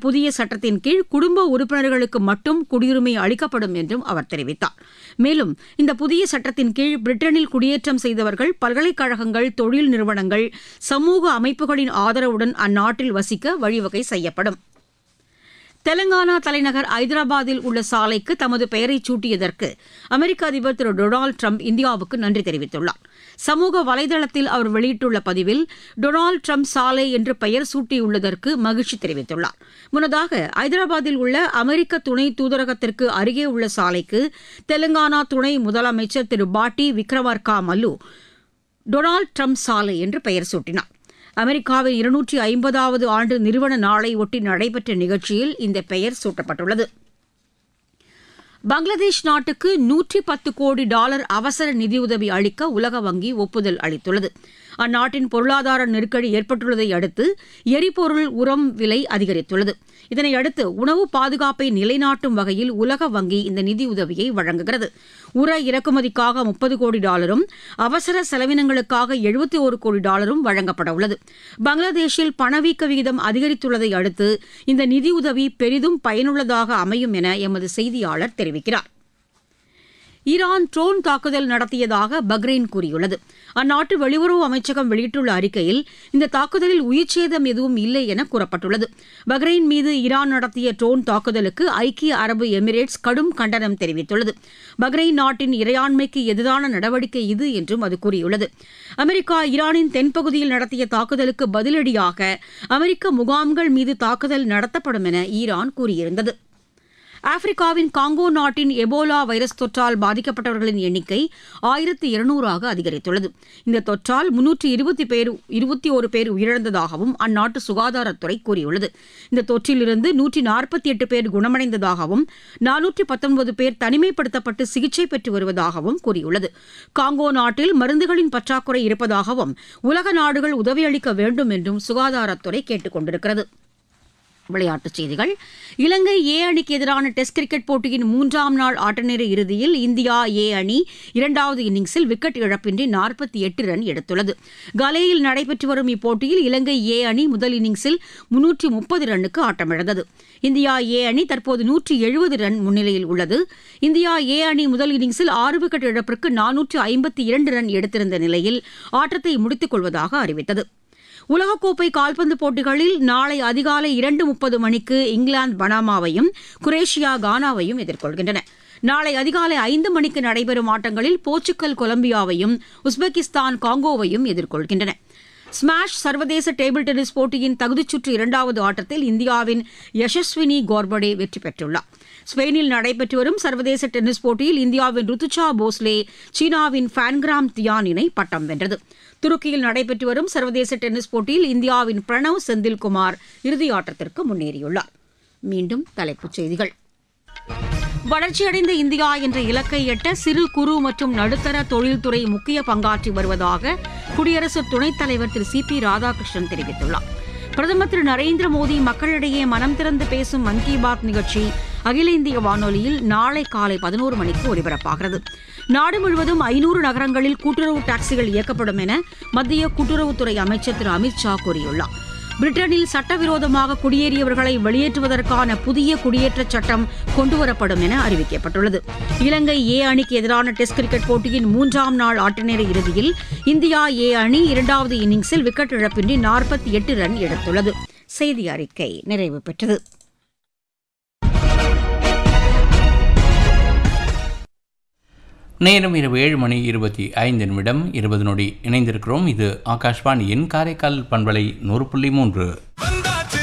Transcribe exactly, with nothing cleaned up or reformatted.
புதிய சட்டத்தின் கீழ் குடும்ப உறுப்பினர்களுக்கு மட்டும் குடியுரிமை அளிக்கப்படும் என்றும் அவர் தெரிவித்தார். மேலும் இந்த புதிய சட்டத்தின் கீழ் பிரிட்டனில் குடியேற்றம் செய்தவர்கள் பல்கலைக்கழகங்கள், தொழில் நிறுவனங்கள், சமூக அமைப்புகளின் ஆதரவுடன் அந்நாட்டில் வசிக்க வழிவகை செய்யப்படும். தெலங்கானா தலைநகர் ஐதராபாத்தில் உள்ள சாலைக்கு தமது பெயரை சூட்டியதற்கு அமெரிக்க அதிபர் திரு டொனால்டு ட்ரம்ப் இந்தியாவுக்கு நன்றி தெரிவித்துள்ளார். சமூக வலைதளத்தில் அவர் வெளியிட்டுள்ள பதிவில் டொனால்டு ட்ரம்ப் சாலை என்று பெயர் சூட்டியுள்ளதற்கு மகிழ்ச்சி தெரிவித்துள்ளார். முன்னதாக ஐதராபாத்தில் உள்ள அமெரிக்க துணை தூதரகத்திற்கு அருகே உள்ள சாலைக்கு தெலங்கானா துணை முதலமைச்சர் திரு பாட்டி விக்ரமார்கா மல்லு டொனால்டு ட்ரம்ப் சாலை என்று பெயர் சூட்டினார். அமெரிக்காவின் இருநூற்றி ஐம்பதாவது ஆண்டு நிறுவன நாளை ஒட்டி நடைபெற்ற நிகழ்ச்சியில் இந்த பெயர் சூட்டப்பட்டுள்ளது. பங்களாதேஷ் நாட்டுக்கு நூற்றி பத்து கோடி டாலர் அவசர நிதியுதவி அளிக்க உலக வங்கி ஒப்புதல் அளித்துள்ளது. அந்நாட்டின் பொருளாதார நெருக்கடி ஏற்பட்டுள்ளதை அடுத்து எரிபொருள், உரம் விலை அதிகரித்துள்ளது. இதனையடுத்து உணவு பாதுகாப்பை நிலைநாட்டும் வகையில் உலக வங்கி இந்த நிதியுதவியை வழங்குகிறது. உர இறக்குமதிக்காக முப்பது கோடி டாலரும் அவசர செலவினங்களுக்காக எழுபத்தி ஒரு கோடி டாலரும் வழங்கப்பட உள்ளது. பங்களாதேஷில் பணவீக்க விகிதம் அதிகரித்துள்ளதை அடுத்து இந்த நிதியுதவி பெரிதும் பயனுள்ளதாக அமையும் என எமது செய்தியாளர் தெரிவிக்கிறார். ஈரான் ட்ரோன் தாக்குதல் நடத்தியதாக பஹ்ரைன் கூறியுள்ளது. அந்நாட்டு வெளியுறவு அமைச்சகம் வெளியிட்டுள்ள அறிக்கையில் இந்த தாக்குதலில் உயிர்ச்சேதம் எதுவும் இல்லை என கூறப்பட்டுள்ளது. பஹ்ரைன் மீது ஈரான் நடத்திய ட்ரோன் தாக்குதலுக்கு ஐக்கிய அரபு எமிரேட்ஸ் கடும் கண்டனம் தெரிவித்துள்ளது. பஹ்ரைன் நாட்டின் இறையாண்மைக்கு எதிரான நடவடிக்கை இது என்றும் அது கூறியுள்ளது. அமெரிக்கா ஈரானின் தென்பகுதியில் நடத்திய தாக்குதலுக்கு பதிலடியாக அமெரிக்க முகாம்கள் மீது தாக்குதல் நடத்தப்படும் என ஈரான் கூறியிருந்தது. ஆப்பிரிக்காவின் காங்கோ நாட்டின் எபோலா வைரஸ் தொற்றால் பாதிக்கப்பட்டவர்களின் எண்ணிக்கை ஆயிரத்து இருநூறாக அதிகரித்துள்ளது. இந்த தொற்றால் முன்னூற்று இருபத்தி பேர் இருபத்தி ஒரு பேர் உயிரிழந்ததாகவும் அந்நாட்டு சுகாதாரத்துறை கூறியுள்ளது. இந்த தொற்றிலிருந்து நூற்றி நாற்பத்தி எட்டு பேர் குணமடைந்ததாகவும் நானூற்றி பத்தொன்பது பேர் தனிமைப்படுத்தப்பட்டு சிகிச்சை பெற்று வருவதாகவும் கூறியுள்ளது. காங்கோ நாட்டில் மருந்துகளின் பற்றாக்குறை இருப்பதாகவும் உலக நாடுகள் உதவியளிக்க வேண்டும் என்றும் சுகாதாரத்துறை கேட்டுக் கொண்டிருக்கிறது. விளையாட்டுச் செய்திகள். இலங்கை ஏ அணிக்கு எதிரான டெஸ்ட் கிரிக்கெட் போட்டியின் மூன்றாம் நாள் ஆட்டநேர இறுதியில் இந்தியா ஏ அணி இரண்டாவது இன்னிங்ஸில் விக்கெட் இழப்பின்றி நாற்பத்தி எட்டு ரன் எடுத்துள்ளது. கலேயில் நடைபெற்று வரும் இப்போட்டியில் இலங்கை ஏ அணி முதல் இன்னிங்ஸில் முன்னூற்றி முப்பது ரன்னுக்கு ஆட்டமிழந்தது. இந்தியா ஏ அணி தற்போது நூற்றி எழுபது ரன் முன்னிலையில் உள்ளது. இந்தியா ஏ அணி முதல் இன்னிங்ஸில் ஆறு விக்கெட் இழப்பிற்கு நானூற்று ஐம்பத்தி இரண்டு ரன் எடுத்திருந்த நிலையில் ஆட்டத்தை முடித்துக் கொள்வதாக அறிவித்தது. உலகக்கோப்பை கால்பந்து போட்டிகளில் நாளை அதிகாலை இரண்டு முப்பது மணிக்கு இங்கிலாந்து பனாமாவையும், குரேஷியா கானாவையும் எதிர்கொள்கின்றன. நாளை அதிகாலை ஐந்து மணிக்கு நடைபெறும் ஆட்டங்களில் போர்ச்சுகல் கொலம்பியாவையும், உஸ்பெகிஸ்தான் காங்கோவையும் எதிர்கொள்கின்றன. ஸ்மாஷ் சர்வதேச டேபிள் டென்னிஸ் போட்டியின் தகுதிச்சுற்று இரண்டாவது ஆட்டத்தில் இந்தியாவின் யசஸ்வினி கோர்படே வெற்றி பெற்றுள்ளார். ஸ்பெயினில் நடைபெற்று வரும் சர்வதேச டென்னிஸ் போட்டியில் இந்தியாவின் ருத்துச்சா போஸ்லே சீனாவின் ஃபேன்கிராம் தியான் இணை பட்டம் வென்றது. துருக்கியில் நடைபெற்று வரும் சர்வதேச டென்னிஸ் போட்டியில் இந்தியாவின் பிரணவ் செந்தில்குமார் இறுதியாட்டத்திற்கு முன்னேறியுள்ளார். மீண்டும் தலைப்புச் செய்திகள். வளர்ச்சியடைந்த இந்தியா என்ற இலக்கை எட்ட சிறு குறு மற்றும் நடுத்தர தொழில்துறை முக்கிய பங்காற்றி வருவதாக குடியரசு துணைத் தலைவர் திரு சி பி ராதாகிருஷ்ணன் தெரிவித்துள்ளார். பிரதமர் திரு நரேந்திர மோடி மக்களிடையே மனம் திறந்து பேசும் மன் கி பாத் நிகழ்ச்சி அகில இந்திய வானொலியில் நாளை காலை பதினோரு மணிக்கு ஒலிபரப்பாகிறது. நாடு முழுவதும் ஐநூறு நகரங்களில் கூட்டுறவு டாக்ஸிகள் இயக்கப்படும் என மத்திய கூட்டுறவுத்துறை அமைச்சர் திரு அமித் ஷா கூறியுள்ளார். பிரிட்டனில் சட்டவிரோதமாக குடியேறியவர்களை வெளியேற்றுவதற்கான புதிய குடியேற்றச் சட்டம் கொண்டுவரப்படும் என அறிவிக்கப்பட்டுள்ளது. இலங்கை ஏ அணிக்கு எதிரான டெஸ்ட் கிரிக்கெட் போட்டியின் மூன்றாம் நாள் ஆட்டநேர இறுதியில் இந்தியா ஏ அணி இரண்டாவது இன்னிங்ஸில் விக்கெட் இழப்பின்றி நாற்பத்தி எட்டு ரன் எடுத்துள்ளது. செய்தி அறிக்கை நிறைவு பெற்றது. நேரம் இரவு ஏழு மணி இருபத்தி ஐந்து நிமிடம் இருபது நொடி இணைந்திருக்கிறோம். இது ஆகாஷ்வாணியின் காரைக்கால் பண்பலை நூறு புள்ளி மூன்று.